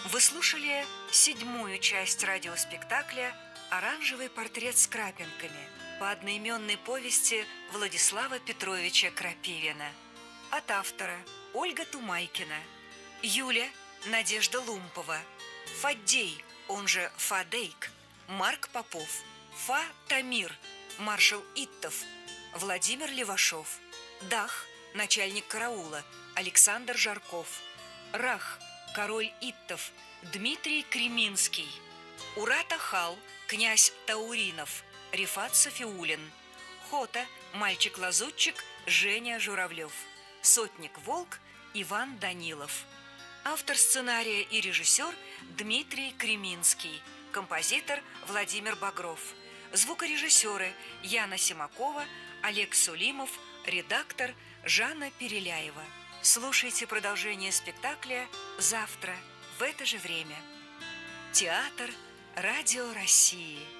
Вы слушали 7-ю часть радиоспектакля «Оранжевый портрет с крапинками» по одноименной повести Владислава Петровича Крапивина. От автора Ольга Тумайкина, Юля Надежда Лумпова, Фаддей, он же Фадейк, Марк Попов, Фа Тамир, маршал Иттов, Владимир Левашов, Дах, начальник караула, Александр Жарков, Рах, король Иттов, Дмитрий Креминский, Урат-Ахал, князь Тауринов, Рифат Софиулин, Хота, мальчик-лазутчик Женя Журавлев, сотник Волк Иван Данилов. Автор сценария и режиссер Дмитрий Креминский, композитор Владимир Багров, звукорежиссеры Яна Симакова, Олег Сулимов, редактор Жанна Переляева. Слушайте продолжение спектакля завтра в это же время. Театр Радио России.